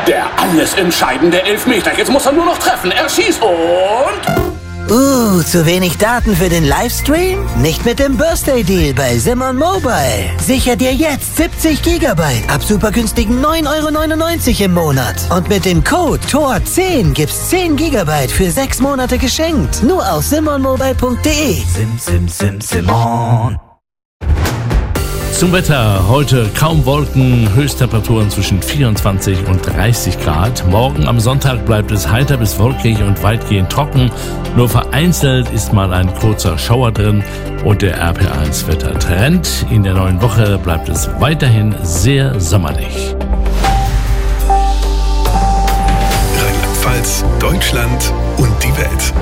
Der alles entscheidende Elfmeter. Jetzt muss er nur noch treffen. Er schießt und... Zu wenig Daten für den Livestream? Nicht mit dem Birthday Deal bei Simon Mobile. Sicher dir jetzt 70 GB ab super günstigen 9,99 € im Monat. Und mit dem Code TOR10 gibt's 10 GB für 6 Monate geschenkt. Nur auf simonmobile.de. Simon. Zum Wetter. Heute kaum Wolken, Höchsttemperaturen zwischen 24 und 30 Grad. Morgen am Sonntag bleibt es heiter bis wolkig und weitgehend trocken. Nur vereinzelt ist mal ein kurzer Schauer drin und der RPR1-Wettertrend. In der neuen Woche bleibt es weiterhin sehr sommerlich. Rheinland-Pfalz, Deutschland und die Welt.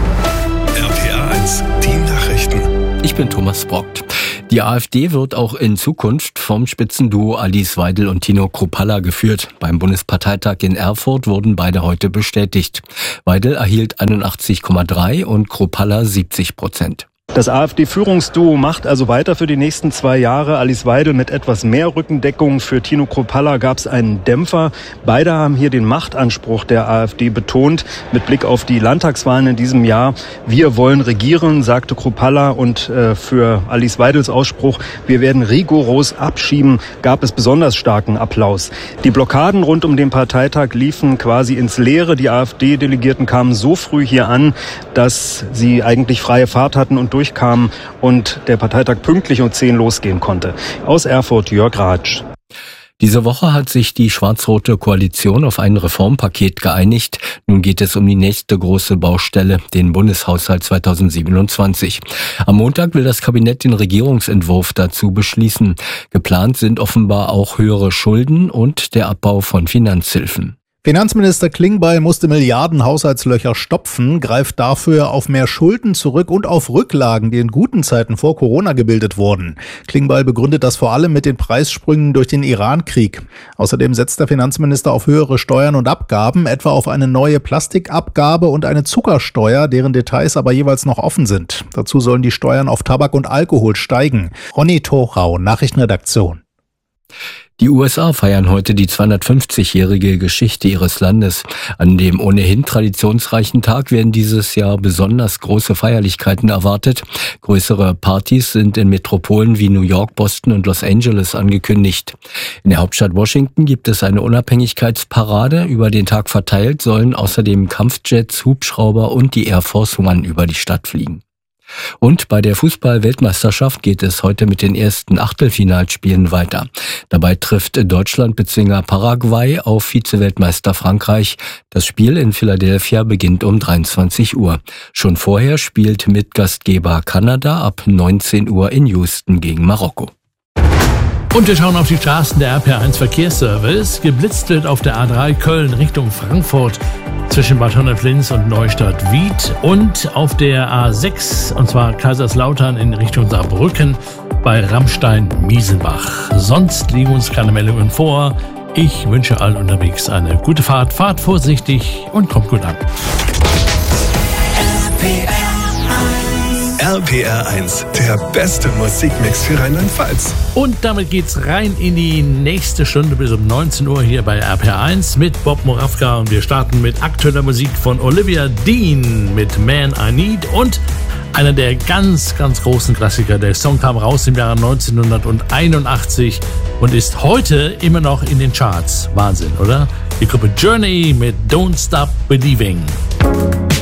RPR1, die Nachrichten. Ich bin Thomas Brockt. Die AfD wird auch in Zukunft vom Spitzenduo Alice Weidel und Tino Kruppalla geführt. Beim Bundesparteitag in Erfurt wurden beide heute bestätigt. Weidel erhielt 81,3 und Kruppalla 70%. Das AfD-Führungsduo macht also weiter für die nächsten 2 Jahre. Alice Weidel mit etwas mehr Rückendeckung. Für Tino Kruppalla gab es einen Dämpfer. Beide haben hier den Machtanspruch der AfD betont. Mit Blick auf die Landtagswahlen in diesem Jahr. Wir wollen regieren, sagte Kruppalla. Und für Alice Weidels Ausspruch, wir werden rigoros abschieben, gab es besonders starken Applaus. Die Blockaden rund um den Parteitag liefen quasi ins Leere. Die AfD-Delegierten kamen so früh hier an, dass sie eigentlich freie Fahrt hatten und durchkamen und der Parteitag pünktlich um 10 losgehen konnte. Aus Erfurt, Jörg Ratsch. Diese Woche hat sich die schwarz-rote Koalition auf ein Reformpaket geeinigt. Nun geht es um die nächste große Baustelle, den Bundeshaushalt 2027. Am Montag will das Kabinett den Regierungsentwurf dazu beschließen. Geplant sind offenbar auch höhere Schulden und der Abbau von Finanzhilfen. Finanzminister Klingbeil musste Milliarden Haushaltslöcher stopfen, greift dafür auf mehr Schulden zurück und auf Rücklagen, die in guten Zeiten vor Corona gebildet wurden. Klingbeil begründet das vor allem mit den Preissprüngen durch den Iran-Krieg. Außerdem setzt der Finanzminister auf höhere Steuern und Abgaben, etwa auf eine neue Plastikabgabe und eine Zuckersteuer, deren Details aber jeweils noch offen sind. Dazu sollen die Steuern auf Tabak und Alkohol steigen. Ronny Thorau, Nachrichtenredaktion. Die USA feiern heute die 250-jährige Geschichte ihres Landes. An dem ohnehin traditionsreichen Tag werden dieses Jahr besonders große Feierlichkeiten erwartet. Größere Partys sind in Metropolen wie New York, Boston und Los Angeles angekündigt. In der Hauptstadt Washington gibt es eine Unabhängigkeitsparade. Über den Tag verteilt sollen außerdem Kampfjets, Hubschrauber und die Air Force One über die Stadt fliegen. Und bei der Fußball-Weltmeisterschaft geht es heute mit den ersten Achtelfinalspielen weiter. Dabei trifft Deutschland-Bezwinger Paraguay auf Vize-Weltmeister Frankreich. Das Spiel in Philadelphia beginnt um 23 Uhr. Schon vorher spielt Mitgastgeber Kanada ab 19 Uhr in Houston gegen Marokko. Und wir schauen auf die Straßen der RPR1 Verkehrsservice. Geblitzt wird auf der A3 Köln Richtung Frankfurt zwischen Bad Honnef-Linz und Neustadt-Wied und auf der A6, und zwar Kaiserslautern in Richtung Saarbrücken bei Rammstein-Miesenbach. Sonst liegen uns keine Meldungen vor. Ich wünsche allen unterwegs eine gute Fahrt. Fahrt vorsichtig und kommt gut an. RPR1, der beste Musikmix für Rheinland-Pfalz. Und damit geht's rein in die nächste Stunde bis um 19 Uhr hier bei RPR1 mit Bob Moravka. Und wir starten mit aktueller Musik von Olivia Dean mit Man I Need und einer der ganz, ganz großen Klassiker. Der Song kam raus im Jahre 1981 und ist heute immer noch in den Charts. Wahnsinn, oder? Die Gruppe Journey mit Don't Stop Believing.